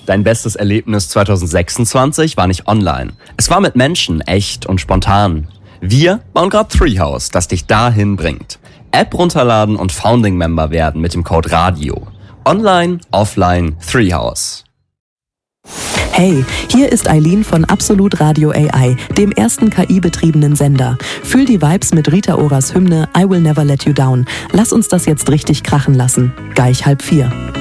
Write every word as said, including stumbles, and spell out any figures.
Dein bestes Erlebnis zwanzig sechsundzwanzig war nicht online. Es war mit Menschen, echt und spontan. Wir bauen gerade Treehouse, das dich dahin bringt. App runterladen und Founding-Member werden mit dem Code RADIO. Online, offline, Treehouse. Hey, hier ist Eileen von Absolut Radio A I, dem ersten K I-betriebenen Sender. Fühl die Vibes mit Rita Oras Hymne I Will Never Let You Down. Lass uns das jetzt richtig krachen lassen. Gleich halb vier.